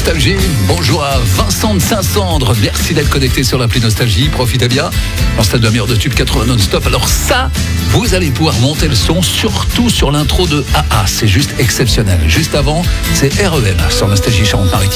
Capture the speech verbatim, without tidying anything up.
Nostalgie. Bonjour à Vincent de Saint-Sandre. Merci d'être connecté sur l'appli Nostalgie. Profitez bien. En stade de demi-heure de tube quatre-vingts non-stop. Alors ça, vous allez pouvoir monter le son, surtout sur l'intro de A A. C'est juste exceptionnel. Juste avant, c'est R E M sur Nostalgie Charente-Maritime.